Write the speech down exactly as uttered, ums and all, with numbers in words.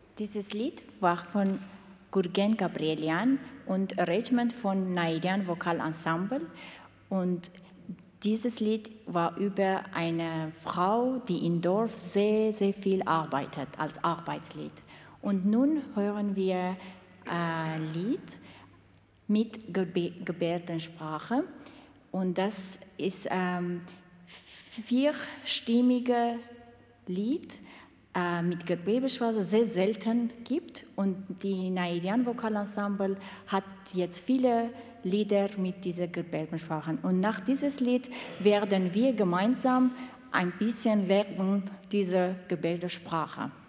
Dieses Lied war von Gurgen Gabrielian und Arrangement von Naidian Vocal Ensemble. Und dieses Lied war über eine Frau, die im Dorf sehr, sehr viel arbeitet, als Arbeitslied. Und nun hören wir ein Lied mit Gebärdensprache. Und das ist ein vierstimmiges Lied äh, mit Gebärdensprache, sehr selten gibt. Und die Naidian Vocal Ensemble hat jetzt viele Lieder mit dieser Gebärdensprache. Und nach diesem Lied werden wir gemeinsam ein bisschen lernen, diese Gebärdensprache.